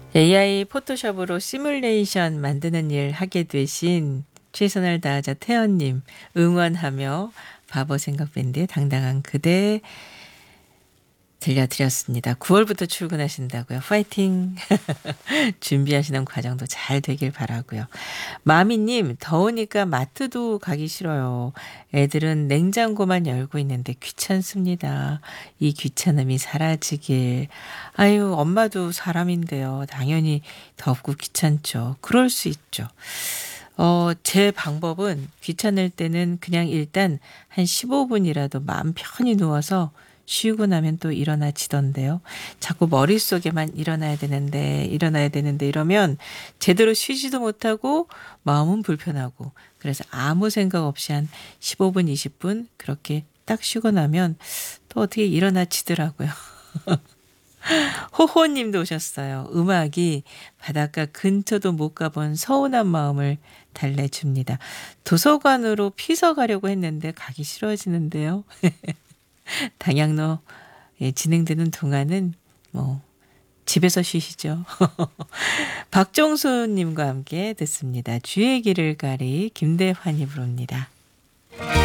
AI 포토샵으로 시뮬레이션 만드는 일 하게 되신 최선을 다하자 태연님 응원하며 바보 생각 밴드의 당당한 그대 들려드렸습니다. 9월부터 출근하신다고요. 파이팅! 준비하시는 과정도 잘 되길 바라고요. 마미님, 더우니까 마트도 가기 싫어요. 애들은 냉장고만 열고 있는데 귀찮습니다. 이 귀찮음이 사라지길. 아유, 엄마도 사람인데요. 당연히 덥고 귀찮죠. 그럴 수 있죠. 제 방법은 귀찮을 때는 그냥 일단 한 15분이라도 마음 편히 누워서 쉬고 나면 또 일어나지던데요. 자꾸 머릿속에만 일어나야 되는데 이러면 제대로 쉬지도 못하고 마음은 불편하고 그래서 아무 생각 없이 한 15분, 20분 그렇게 딱 쉬고 나면 또 어떻게 일어나지더라고요. 호호님도 오셨어요. 음악이 바닷가 근처도 못 가본 서운한 마음을 달래줍니다. 도서관으로 피서 가려고 했는데 가기 싫어지는데요. 당양로 진행되는 동안은 뭐 집에서 쉬시죠. 박정수님과 함께 듣습니다. 주의 길을 가리 김대환이 부릅니다.